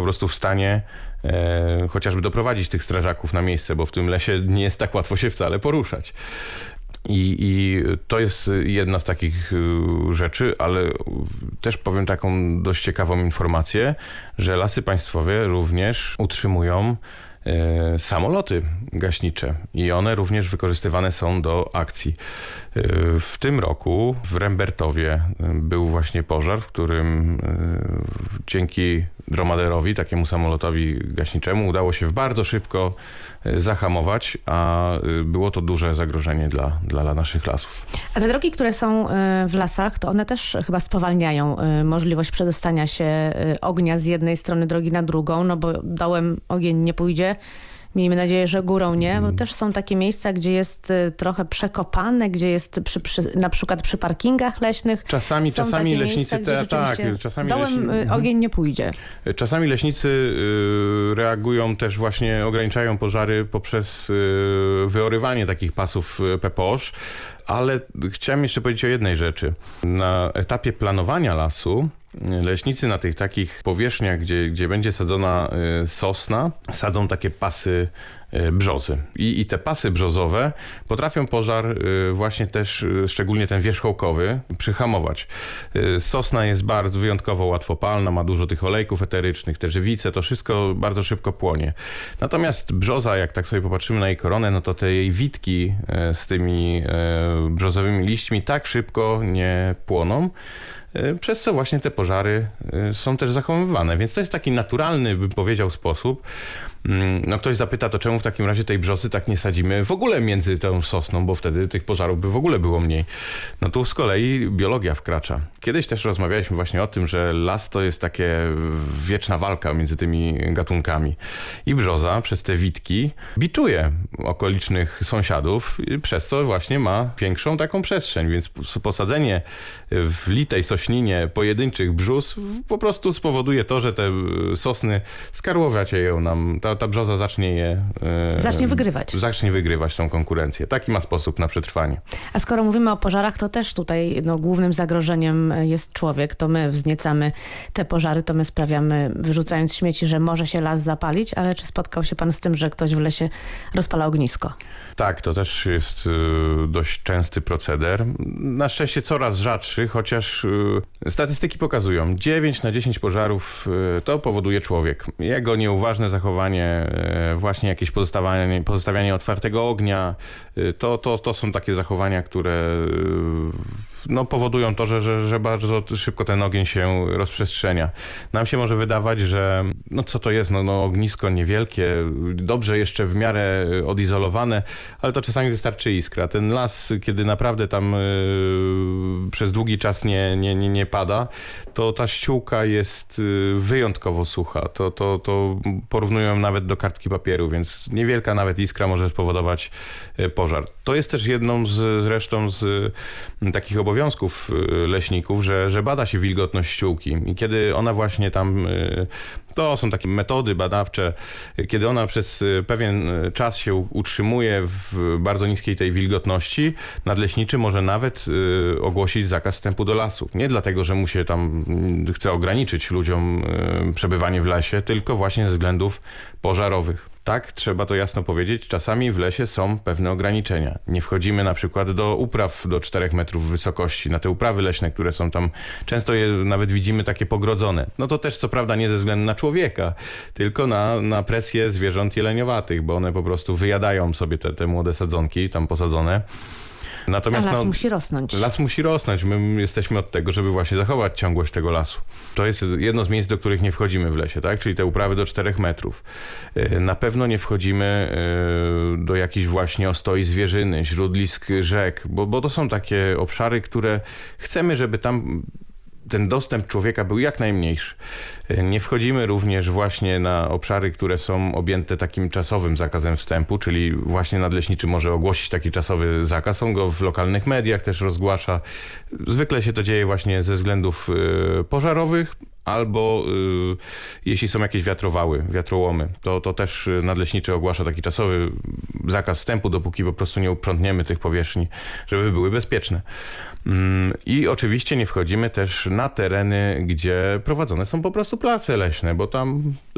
prostu w stanie chociażby doprowadzić tych strażaków na miejsce, bo w tym lesie nie jest tak łatwo się wcale poruszać. I to jest jedna z takich rzeczy, ale też powiem taką dość ciekawą informację, że Lasy Państwowe również utrzymują samoloty gaśnicze i one również wykorzystywane są do akcji. W tym roku w Rembertowie był właśnie pożar, w którym dzięki dromaderowi, takiemu samolotowi gaśniczemu, udało się bardzo szybko zahamować, a było to duże zagrożenie dla naszych lasów. A te drogi, które są w lasach, to one też chyba spowalniają możliwość przedostania się ognia z jednej strony drogi na drugą, no bo dołem ogień nie pójdzie. Miejmy nadzieję, że górą nie, bo też są takie miejsca, gdzie jest trochę przekopane, gdzie jest na przykład przy parkingach leśnych. Czasami leśnicy dołem ogień nie pójdzie. Czasami leśnicy reagują też właśnie, ograniczają pożary poprzez wyorywanie takich pasów PPOŚ, ale chciałem jeszcze powiedzieć o jednej rzeczy. Na etapie planowania lasu leśnicy na tych takich powierzchniach, gdzie będzie sadzona sosna, sadzą takie pasy brzozy. I te pasy brzozowe potrafią pożar właśnie też, szczególnie ten wierzchołkowy, przyhamować. Sosna jest bardzo wyjątkowo łatwopalna, ma dużo tych olejków eterycznych, te żywice, to wszystko bardzo szybko płonie. Natomiast brzoza, jak tak sobie popatrzymy na jej koronę, no to te jej witki z tymi brzozowymi liśćmi tak szybko nie płoną, przez co właśnie te pożary są też zachowywane. Więc to jest taki naturalny, bym powiedział, sposób. No ktoś zapyta, to czemu w takim razie tej brzozy tak nie sadzimy w ogóle między tą sosną, bo wtedy tych pożarów by w ogóle było mniej. No tu z kolei biologia wkracza. Kiedyś też rozmawialiśmy właśnie o tym, że las to jest takie wieczna walka między tymi gatunkami. I brzoza przez te witki biczuje okolicznych sąsiadów, przez co właśnie ma większą taką przestrzeń. Więc posadzenie w litej sośninie pojedynczych brzus po prostu spowoduje to, że te sosny skarłowacieją nam. Ta brzoza zacznie wygrywać tą konkurencję. Taki ma sposób na przetrwanie. A skoro mówimy o pożarach, to też tutaj głównym zagrożeniem jest człowiek. To my wzniecamy te pożary, to my sprawiamy, wyrzucając śmieci, że może się las zapalić, ale czy spotkał się pan z tym, że ktoś w lesie rozpala ognisko? Tak, to też jest dość częsty proceder. Na szczęście coraz rzadszy, chociaż statystyki pokazują, 9 na 10 pożarów to powoduje człowiek. Jego nieuważne zachowanie, właśnie jakieś pozostawianie otwartego ognia, to są takie zachowania, które no, powodują to, że bardzo szybko ten ogień się rozprzestrzenia. Nam się może wydawać, że no co to jest, no ognisko niewielkie, dobrze jeszcze w miarę odizolowane, ale to czasami wystarczy iskra. Ten las, kiedy naprawdę tam przez długi czas nie pada, to ta ściółka jest wyjątkowo sucha. To porównują nawet do kartki papieru, więc niewielka nawet iskra może spowodować pożar. To jest też jedną zresztą z takich obowiązków leśników, że bada się wilgotność ściółki i kiedy ona właśnie tam, to są takie metody badawcze, kiedy ona przez pewien czas się utrzymuje w bardzo niskiej tej wilgotności, nadleśniczy może nawet ogłosić zakaz wstępu do lasu. Nie dlatego, że mu się tam chce ograniczyć ludziom przebywanie w lesie, tylko właśnie ze względów pożarowych. Tak, trzeba to jasno powiedzieć, czasami w lesie są pewne ograniczenia. Nie wchodzimy na przykład do upraw do 4 metrów wysokości, na te uprawy leśne, które są tam, często je nawet widzimy takie pogrodzone. No to też co prawda nie ze względu na człowieka, tylko na presję zwierząt jeleniowatych, bo one po prostu wyjadają sobie te młode sadzonki tam posadzone. Natomiast las musi rosnąć. Las musi rosnąć. My jesteśmy od tego, żeby właśnie zachować ciągłość tego lasu. To jest jedno z miejsc, do których nie wchodzimy w lesie, tak? Czyli te uprawy do 4 metrów. Na pewno nie wchodzimy do jakichś właśnie ostoi zwierzyny, źródlisk rzek, bo to są takie obszary, które chcemy, żeby tam ten dostęp człowieka był jak najmniejszy. Nie wchodzimy również właśnie na obszary, które są objęte takim czasowym zakazem wstępu, czyli właśnie nadleśniczy może ogłosić taki czasowy zakaz. On go w lokalnych mediach też rozgłasza. Zwykle się to dzieje właśnie ze względów pożarowych, albo jeśli są jakieś wiatrołomy, to też nadleśniczy ogłasza taki czasowy zakaz wstępu, dopóki po prostu nie uprzątniemy tych powierzchni, żeby były bezpieczne. I oczywiście nie wchodzimy też na tereny, gdzie prowadzone są po prostu place leśne, bo tam